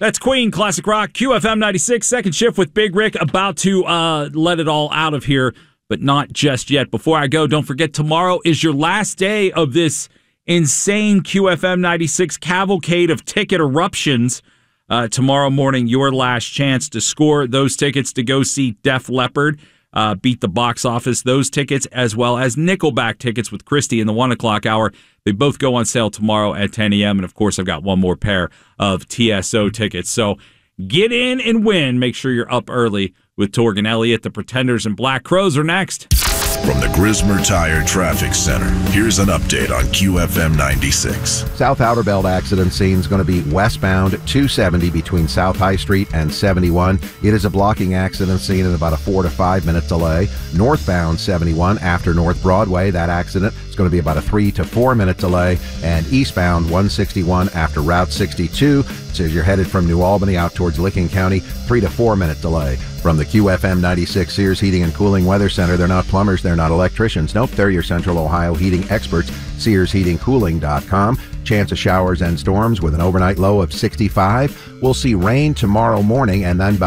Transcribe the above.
That's Queen, classic rock, QFM 96, second shift with Big Rick, about to let it all out of here, but not just yet. Before I go, don't forget, tomorrow is your last day of this insane QFM 96 cavalcade of ticket eruptions. Tomorrow morning, your last chance to score those tickets to go see Def Leppard beat the box office. Those tickets, as well as Nickelback tickets with Christy in the 1 o'clock hour, they both go on sale tomorrow at 10 a.m. And, of course, I've got one more pair of TSO tickets. So get in and win. Make sure you're up early with Torgan Elliott. The Pretenders and Black Crowes are next. From the Grismer Tire Traffic Center, here's an update on QFM 96. South Outer Belt accident scene is going to be westbound 270 between South High Street and 71. It is a blocking accident scene in about a 4 to 5 minute delay. Northbound 71 after North Broadway, that accident is going to be about a 3 to 4 minute delay. And eastbound 161 after Route 62. So as you're headed from New Albany out towards Licking County, 3 to 4 minute delay. From the QFM 96 Sears Heating and Cooling Weather Center, they're not plumbers, they're not electricians. Nope, they're your Central Ohio heating experts. SearsHeatingCooling.com. Chance of showers and storms with an overnight low of 65. We'll see rain tomorrow morning and then